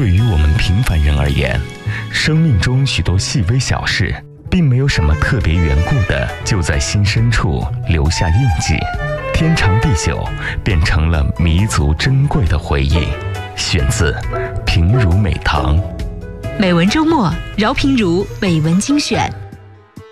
对于我们平凡人而言，生命中许多细微小事，并没有什么特别缘故的，就在心深处留下印记，天长地久，变成了弥足珍贵的回忆。选自平如美堂。 美文周末，饶平如美文精选。